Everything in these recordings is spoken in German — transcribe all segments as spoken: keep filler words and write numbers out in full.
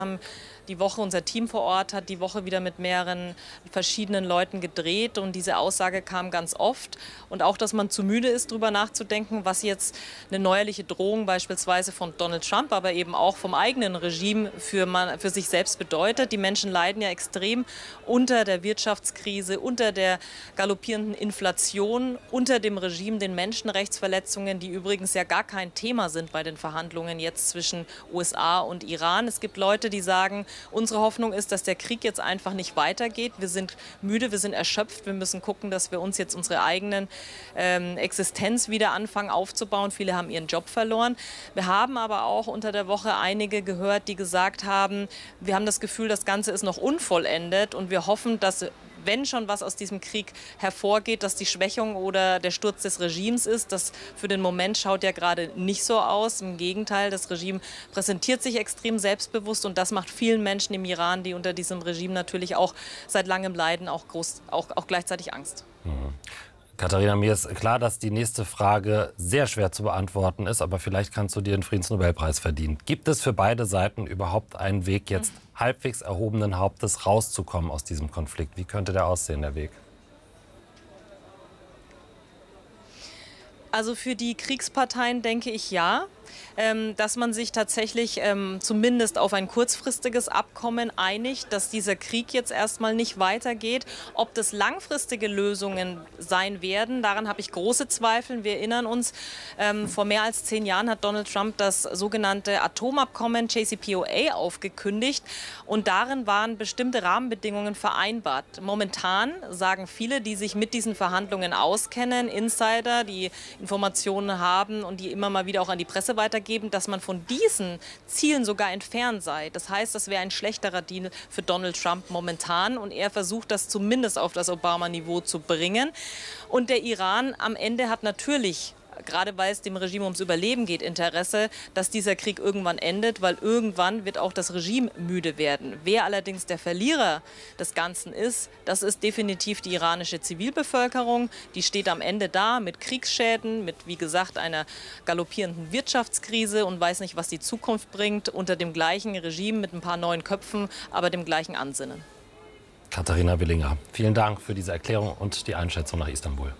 Die Woche, unser Team vor Ort hat die Woche wieder mit mehreren verschiedenen Leuten gedreht und diese Aussage kam ganz oft. Und auch, dass man zu müde ist, darüber nachzudenken, was jetzt eine neuerliche Drohung beispielsweise von Donald Trump, aber eben auch vom eigenen Regime für, man, für sich selbst bedeutet. Die Menschen leiden ja extrem unter der Wirtschaftskrise, unter der galoppierenden Inflation, unter dem Regime, den Menschenrechtsverletzungen, die übrigens ja gar kein Thema sind bei den Verhandlungen jetzt zwischen U S A und Iran. Es gibt Leute, die sagen, unsere Hoffnung ist, dass der Krieg jetzt einfach nicht weitergeht. Wir sind müde, wir sind erschöpft. Wir müssen gucken, dass wir uns jetzt unsere eigenen ähm, Existenz wieder anfangen aufzubauen. Viele haben ihren Job verloren. Wir haben aber auch unter der Woche einige gehört, die gesagt haben, wir haben das Gefühl, das Ganze ist noch unvollendet und wir hoffen, dass, wenn schon was aus diesem Krieg hervorgeht, dass die Schwächung oder der Sturz des Regimes ist. Das für den Moment schaut ja gerade nicht so aus. Im Gegenteil, das Regime präsentiert sich extrem selbstbewusst und das macht vielen Menschen im Iran, die unter diesem Regime natürlich auch seit langem leiden, auch, groß, auch, auch gleichzeitig Angst. Mhm. Katharina, mir ist klar, dass die nächste Frage sehr schwer zu beantworten ist, aber vielleicht kannst du dir den Friedensnobelpreis verdienen. Gibt es für beide Seiten überhaupt einen Weg, jetzt mhm. halbwegs erhobenen Hauptes rauszukommen aus diesem Konflikt? Wie könnte der aussehen, der Weg? Also für die Kriegsparteien denke ich ja, ähm, dass man sich tatsächlich ähm, zumindest auf ein kurzfristiges Abkommen einigt, dass dieser Krieg jetzt erstmal nicht weitergeht. Ob das langfristige Lösungen sein werden, daran habe ich große Zweifel. Wir erinnern uns, ähm, vor mehr als zehn Jahren hat Donald Trump das sogenannte Atomabkommen J C P O A aufgekündigt und darin waren bestimmte Rahmenbedingungen vereinbart. Momentan sagen viele, die sich mit diesen Verhandlungen auskennen, Insider, die Informationen haben und die immer mal wieder auch an die Presse weitergeben, dass man von diesen Zielen sogar entfernt sei. Das heißt, das wäre ein schlechterer Deal für Donald Trump momentan und er versucht das zumindest auf das Obama-Niveau zu bringen. Und der Iran am Ende hat natürlich, gerade weil es dem Regime ums Überleben geht, Interesse, dass dieser Krieg irgendwann endet, weil irgendwann wird auch das Regime müde werden. Wer allerdings der Verlierer des Ganzen ist, das ist definitiv die iranische Zivilbevölkerung. Die steht am Ende da mit Kriegsschäden, mit, wie gesagt, einer galoppierenden Wirtschaftskrise und weiß nicht, was die Zukunft bringt, unter dem gleichen Regime mit ein paar neuen Köpfen, aber dem gleichen Ansinnen. Katharina Willinger, vielen Dank für diese Erklärung und die Einschätzung nach Istanbul.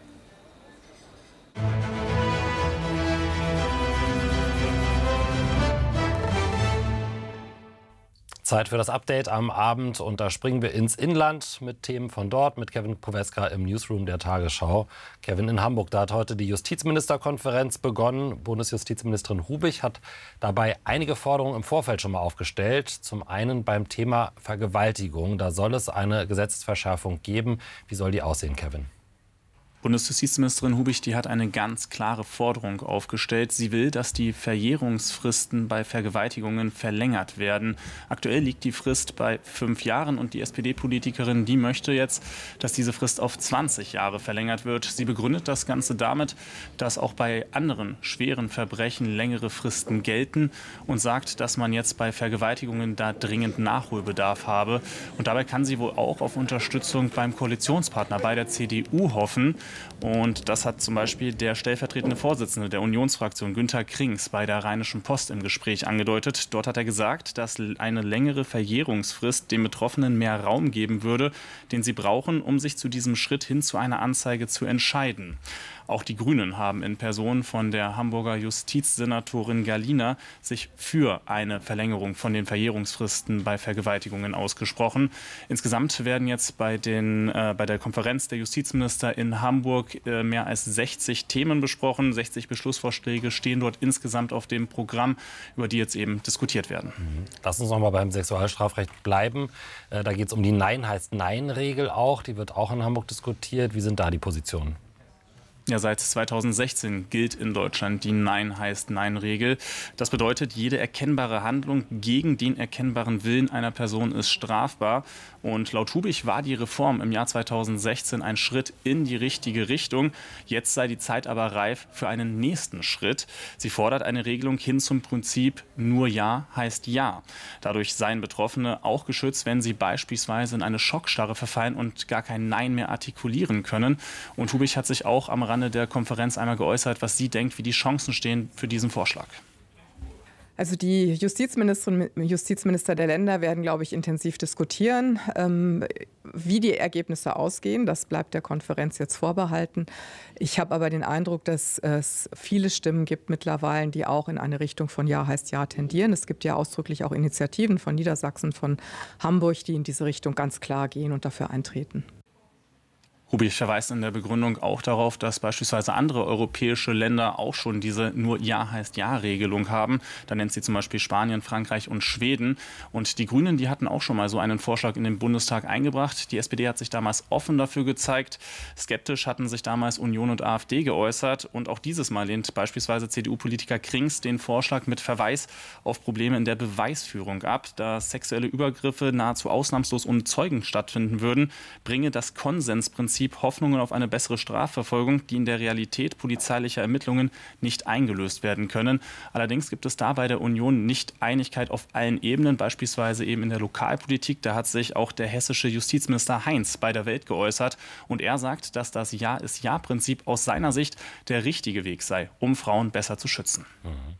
Zeit für das Update am Abend und da springen wir ins Inland mit Themen von dort, mit Kevin Poweska im Newsroom der Tagesschau. Kevin, in Hamburg, da hat heute die Justizministerkonferenz begonnen. Bundesjustizministerin Hubich hat dabei einige Forderungen im Vorfeld schon mal aufgestellt. Zum einen beim Thema Vergewaltigung, da soll es eine Gesetzesverschärfung geben. Wie soll die aussehen, Kevin? Bundesjustizministerin Hubich, die hat eine ganz klare Forderung aufgestellt. Sie will, dass die Verjährungsfristen bei Vergewaltigungen verlängert werden. Aktuell liegt die Frist bei fünf Jahren und die S P D-Politikerin, die möchte jetzt, dass diese Frist auf zwanzig Jahre verlängert wird. Sie begründet das Ganze damit, dass auch bei anderen schweren Verbrechen längere Fristen gelten und sagt, dass man jetzt bei Vergewaltigungen da dringend Nachholbedarf habe. Und dabei kann sie wohl auch auf Unterstützung beim Koalitionspartner, bei der C D U, hoffen. Und das hat zum Beispiel der stellvertretende Vorsitzende der Unionsfraktion Günther Krings bei der Rheinischen Post im Gespräch angedeutet. Dort hat er gesagt, dass eine längere Verjährungsfrist den Betroffenen mehr Raum geben würde, den sie brauchen, um sich zu diesem Schritt hin zu einer Anzeige zu entscheiden. Auch die Grünen haben in Person von der Hamburger Justizsenatorin Galina sich für eine Verlängerung von den Verjährungsfristen bei Vergewaltigungen ausgesprochen. Insgesamt werden jetzt bei, den, äh, bei der Konferenz der Justizminister in Hamburg äh, mehr als sechzig Themen besprochen. sechzig Beschlussvorschläge stehen dort insgesamt auf dem Programm, über die jetzt eben diskutiert werden. Mhm. Lass uns noch mal beim Sexualstrafrecht bleiben. Äh, da geht es um die Nein heißt Nein-Regel auch. Die wird auch in Hamburg diskutiert. Wie sind da die Positionen? Ja, seit zweitausendsechzehn gilt in Deutschland die Nein heißt Nein-Regel. Das bedeutet, jede erkennbare Handlung gegen den erkennbaren Willen einer Person ist strafbar. Und laut Hubich war die Reform im Jahr zweitausendsechzehn ein Schritt in die richtige Richtung. Jetzt sei die Zeit aber reif für einen nächsten Schritt. Sie fordert eine Regelung hin zum Prinzip nur Ja heißt Ja. Dadurch seien Betroffene auch geschützt, wenn sie beispielsweise in eine Schockstarre verfallen und gar kein Nein mehr artikulieren können. Und Hubich hat sich auch am Rande der Konferenz einmal geäußert, was sie denkt, wie die Chancen stehen für diesen Vorschlag. Also die Justizministerinnen und Justizminister der Länder werden, glaube ich, intensiv diskutieren, ähm, wie die Ergebnisse ausgehen. Das bleibt der Konferenz jetzt vorbehalten. Ich habe aber den Eindruck, dass es viele Stimmen gibt mittlerweile, die auch in eine Richtung von Ja heißt Ja tendieren. Es gibt ja ausdrücklich auch Initiativen von Niedersachsen, von Hamburg, die in diese Richtung ganz klar gehen und dafür eintreten. Hubich verweist in der Begründung auch darauf, dass beispielsweise andere europäische Länder auch schon diese nur Ja heißt Ja-Regelung haben. Da nennt sie zum Beispiel Spanien, Frankreich und Schweden. Und die Grünen, die hatten auch schon mal so einen Vorschlag in den Bundestag eingebracht. Die S P D hat sich damals offen dafür gezeigt. Skeptisch hatten sich damals Union und AfD geäußert. Und auch dieses Mal lehnt beispielsweise C D U-Politiker Krings den Vorschlag mit Verweis auf Probleme in der Beweisführung ab. Da sexuelle Übergriffe nahezu ausnahmslos ohne Zeugen stattfinden würden, bringe das Konsensprinzip Hoffnungen auf eine bessere Strafverfolgung, die in der Realität polizeilicher Ermittlungen nicht eingelöst werden können. Allerdings gibt es da bei der Union nicht Einigkeit auf allen Ebenen, beispielsweise eben in der Lokalpolitik. Da hat sich auch der hessische Justizminister Heinz bei der Welt geäußert und er sagt, dass das Ja ist Ja-Prinzip aus seiner Sicht der richtige Weg sei, um Frauen besser zu schützen. Mhm.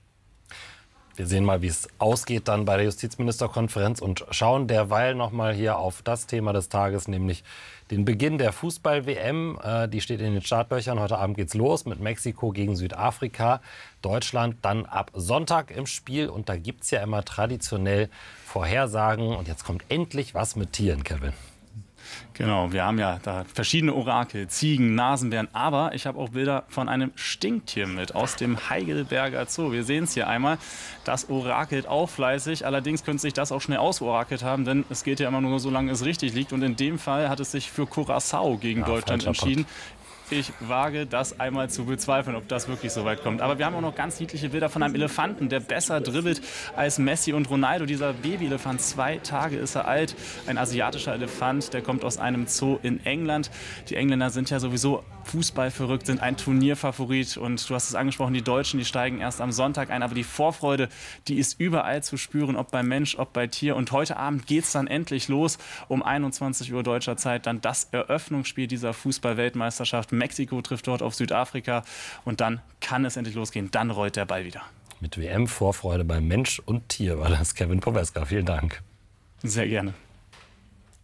Wir sehen mal, wie es ausgeht dann bei der Justizministerkonferenz und schauen derweil noch mal hier auf das Thema des Tages, nämlich den Beginn der Fußball-W M. Die steht in den Startlöchern. Heute Abend geht's los mit Mexiko gegen Südafrika. Deutschland dann ab Sonntag im Spiel. Und da gibt es ja immer traditionell Vorhersagen. Und jetzt kommt endlich was mit Tieren, Kevin. Genau, wir haben ja da verschiedene Orakel, Ziegen, Nasenbären, aber ich habe auch Bilder von einem Stinktier mit aus dem Heidelberger Zoo. Wir sehen es hier einmal, das orakelt auch fleißig, allerdings könnte sich das auch schnell ausorakelt haben, denn es geht ja immer nur so lange es richtig liegt und in dem Fall hat es sich für Curaçao gegen ja, Deutschland entschieden. Ich wage das einmal zu bezweifeln, ob das wirklich so weit kommt. Aber wir haben auch noch ganz niedliche Bilder von einem Elefanten, der besser dribbelt als Messi und Ronaldo. Dieser Babyelefant, zwei Tage ist er alt. Ein asiatischer Elefant, der kommt aus einem Zoo in England. Die Engländer sind ja sowieso Fußball verrückt, sind ein Turnierfavorit. Und du hast es angesprochen, die Deutschen, die steigen erst am Sonntag ein. Aber die Vorfreude, die ist überall zu spüren, ob bei Mensch, ob bei Tier. Und heute Abend geht es dann endlich los. Um einundzwanzig Uhr deutscher Zeit dann das Eröffnungsspiel dieser Fußball-Weltmeisterschaft. Mexiko trifft dort auf Südafrika und dann kann es endlich losgehen. Dann rollt der Ball wieder. Mit W M-Vorfreude bei Mensch und Tier war das Kevin Poweska. Vielen Dank. Sehr gerne.